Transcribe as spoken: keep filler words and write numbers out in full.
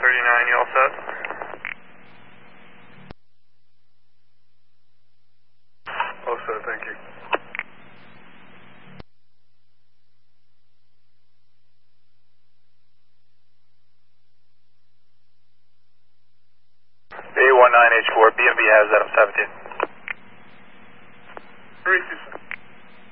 thirty-nine, you all set? All set, thank you. A one nine H four, B M B has Adam seventeen. Reese